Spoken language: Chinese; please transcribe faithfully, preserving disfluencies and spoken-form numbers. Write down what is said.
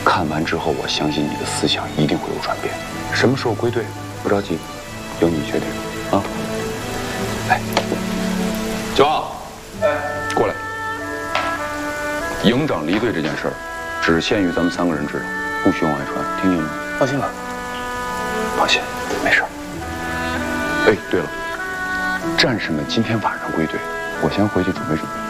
看完之后，我相信你的思想一定会有转变。什么时候归队，不着急，由你决定啊。来，九号，哎，过来。营长离队这件事儿，只限于咱们三个人知道，不许往外传，听见了吗？ 放心吧。 放心，没事。哎，对了，战士们今天晚上归队，我先回去准备准备。